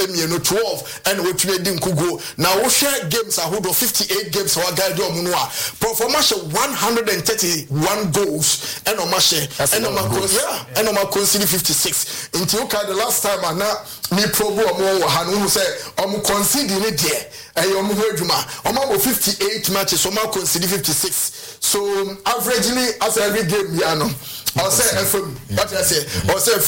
me 12 and we trading kugo. Now we share games ahodo 58 games our guide omunoa. Performance 131 goals and on match and on my concede 56. Until the last time I me probo omo hanu say omo concede ni there. Omo hweduma. Omo 58 matches omo concede 56. So averagely as every game ya no. I say FM what I say. I say